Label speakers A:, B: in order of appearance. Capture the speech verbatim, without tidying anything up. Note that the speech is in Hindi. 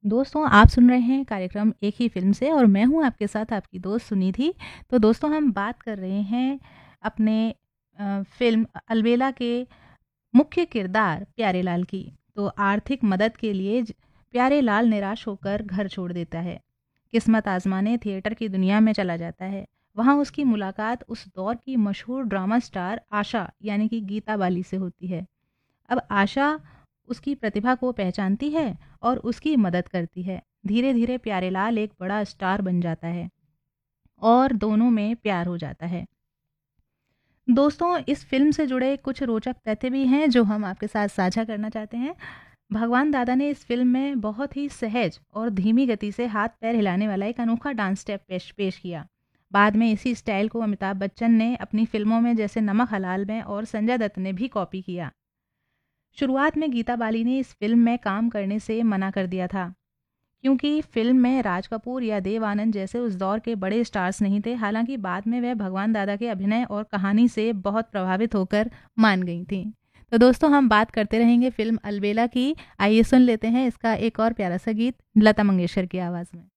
A: दोस्तों, आप सुन रहे हैं कार्यक्रम एक ही फ़िल्म से और मैं हूँ आपके साथ आपकी दोस्त सुनिधि। तो दोस्तों, हम बात कर रहे हैं अपने अ, फ़िल्म अलबेला के मुख्य किरदार प्यारेलाल की। तो आर्थिक मदद के लिए ज प्यारेलाल निराश होकर घर छोड़ देता है। किस्मत आज़माने थिएटर की दुनिया में चला जाता है। वहाँ उसकी मुलाकात उस दौर की मशहूर ड्रामा स्टार आशा यानी कि गीता बाली से होती है। अब आशा उसकी प्रतिभा को पहचानती है और उसकी मदद करती है। धीरे-धीरे प्यारेलाल एक बड़ा स्टार बन जाता है और दोनों में प्यार हो जाता है। दोस्तों, इस फ़िल्म से जुड़े कुछ रोचक तथ्य भी हैं जो हम आपके साथ साझा करना चाहते हैं। भगवान दादा ने इस फ़िल्म में बहुत ही सहज और धीमी गति से हाथ-पैर हिलाने वाला एक अनोखा डांस स्टेप पेश पेश किया। बाद में इसी स्टाइल को अमिताभ बच्चन ने अपनी फ़िल्मों में जैसे नमक हलाल में और संजय दत्त ने भी कॉपी किया। शुरुआत में गीता बाली ने इस फ़िल्म में काम करने से मना कर दिया था, क्योंकि फ़िल्म में राज कपूर या देव आनंद जैसे उस दौर के बड़े स्टार्स नहीं थे। हालाँकि बाद में वह भगवान दादा के अभिनय और कहानी से बहुत प्रभावित होकर मान गई थीं। तो दोस्तों, हम बात करते रहेंगे फ़िल्म अलबेला की। आइए सुन लेते हैं इसका एक और प्यारा-सा गीत लता मंगेशकर की आवाज़ में।